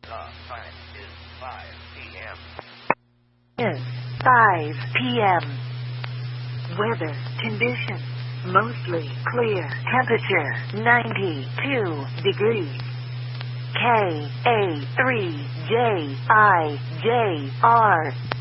time is 5 p.m. Is 5 p.m. Weather conditions mostly clear. Temperature 92 degrees. KA3JIJR